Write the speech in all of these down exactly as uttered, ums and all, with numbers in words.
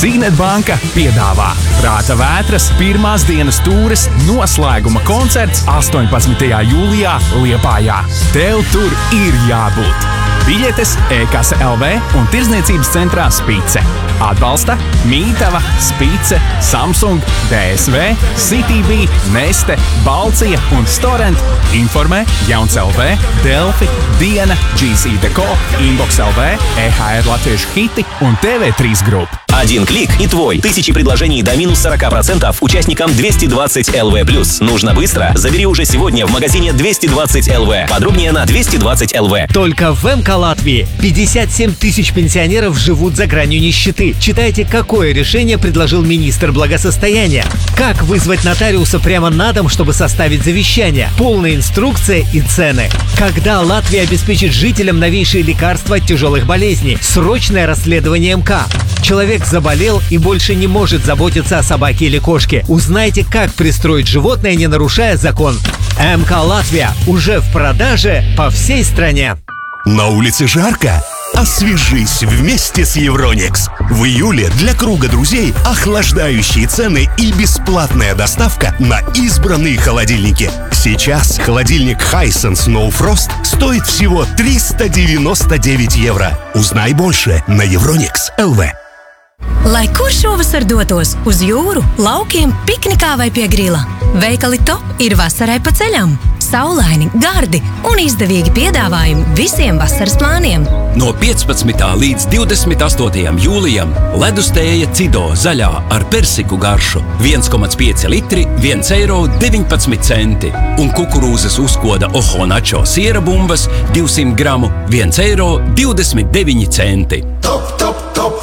Signet Banka piedāvā Prāta vētras pirmās dienas tūres noslēguma koncerts astoņpadsmitajā jūlijā Liepājā. Tev tur ir jābūt! Biļetes e-kase L V un tirdzniecības centrā Spice. Atbalsta Mītava, Spice, Samsung, D S V, Citybee, Neste, Balcija un Storent. Informē Jauns L V, Delfi, Diena, G C Deco, Inbox L V, E H R Latviešu hiti un T V три Group. Один клик и твой. Тысячи предложений до минус сорок процентов участникам двести двадцать эл ви плюс. Нужно быстро? Забери уже сегодня в магазине двести двадцать эл ви. Подробнее на двести двадцать эл ви. Только в МК Латвии пятьдесят семь тысяч пенсионеров живут за гранью нищеты. Читайте, какое решение предложил министр благосостояния. Как вызвать нотариуса прямо на дом, чтобы составить завещание. Полная инструкция и цены. Когда Латвия обеспечит жителям новейшие лекарства от тяжелых болезней. Срочное расследование МК. Человек заболел и больше не может заботиться о собаке или кошке. Узнайте, как пристроить животное, не нарушая закон. МК Латвия уже в продаже по всей стране. На улице жарко? Освежись вместе с Евроникс. В июле для круга друзей охлаждающие цены и бесплатная доставка на избранные холодильники. Сейчас холодильник Hisense No Frost стоит всего триста девяносто девять евро. Узнай больше на Евроникс точка эл ви. Lai kur šovasar dotos uz jūru, laukiem, piknikā vai pie grila, veikali Top ir vasarai pa ceļam. Saulaini, gardi un izdevīgi piedāvājumi visiem vasaras plāniem. No piecpadsmitā līdz divdesmit astotajam jūlijam ledustēja Cido zaļā ar persiku garšu viens komats pieci litri, viens eiro deviņpadsmit centi un kukurūzas uzkoda Oho Nacho siera bumbas divsimt gramu viens eiro divdesmit deviņi centi. Топ, топ, топ.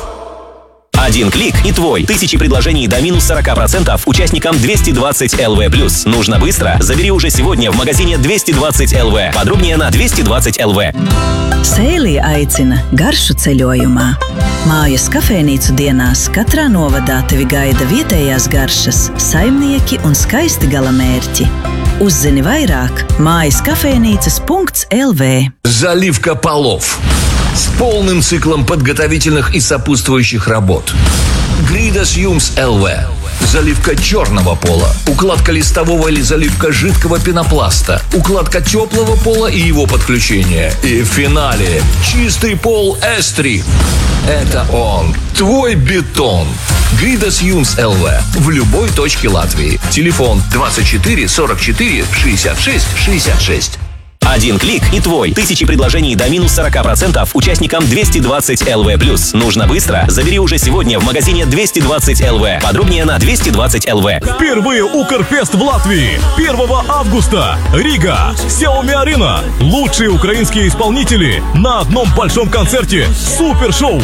Один клик и твой. Тысячи предложений до минус сорок процентов участникам двести двадцать эл ви плюс. Нужно быстро? Забери уже сегодня в магазине двести двадцать эл ви. Подробнее на двести двадцать эл ви. Sēlija aicina garšu ceļojumā. Mājas kafejnīcu dienās katrā novadā tevi gaida vietējās garšas, saimnieki un skaisti galamērķi. Uzzini vairāk mājas kafejnīcas punkts эл ви. Заливка полов с полным циклом подготовительных и сопутствующих работ. Гридас Юмс эл ви. Заливка черного пола, укладка листового или заливка жидкого пенопласта, укладка теплого пола и его подключение. И в финале чистый пол эс три. Это он, твой бетон. Гридас Юмс эл ви в любой точке Латвии. Телефон двадцать четыре сорок четыре шестьдесят шесть шестьдесят шесть. Один клик и твой. Тысячи предложений до минус сорок процентов участникам двести двадцать эл ви плюс. Нужно быстро? Забери уже сегодня в магазине двести двадцать эл ви. Подробнее на двести двадцать эл ви. Впервые Укрфест в Латвии. первого августа. Рига. Xiaomi Arena. Лучшие украинские исполнители на одном большом концерте. Супершоу.